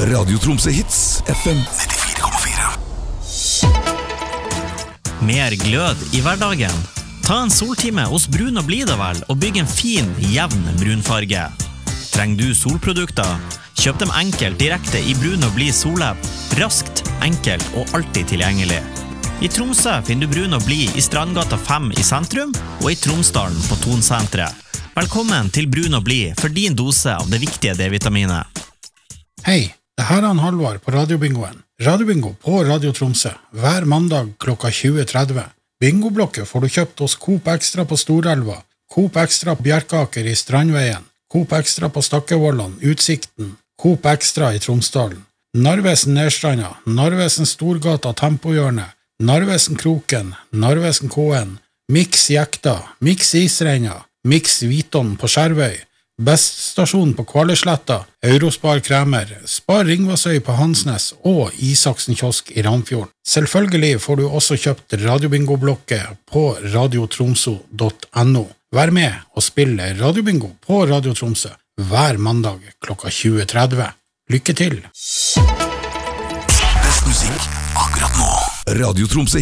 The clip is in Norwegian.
Radio Tromsø Hits, FM 94,4. Mer glød i hverdagen. Ta en soltime hos Brun og Blid vel, og bygg en fin, jevn brunfarge. Trenger du solprodukter? Kjøp dem enkelt direkte i Brun og Blid solepp. Raskt, enkelt og alltid tilgjengelig. I Tromsø finner du Brun og Blid i Strandgata 5 i sentrum, og i Tromsdalen på Tonsentret. Velkommen til Brun og Blid for din dose av det viktige D-vitaminet. Hei, det her er Halvard på Radiobingoen. Radiobingo på Radio Tromsø, hver mandag klokka 20.30. Bingoblokket får du kjøpt hos Coop Extra på Storelva, Coop Extra på Bjerkaker i Strandveien, Coop Extra på Stakkevollan, Utsikten, Coop Extra i Tromsdalen, Narvesen Nedstranda, Narvesen Storgata Tempohjørne, Narvesen Kroken, Narvesen Kåen, Mix Jekta, Mix Isreina, Mix Viton på Skjervøy, Best stasjon på Kvallesletta, Eurospar Kremer, Spar Ringvassøy på Hansnes og Isaksen kiosk i Ramfjorden. Selvfølgelig får du også kjøpt Radiobingo-blokket på radiotromso.no. Vær med og spille Radiobingo på Radio Tromsø hver mandag klokka 20.30. Lykke til! Best musikk akkurat nå. Radio Tromsø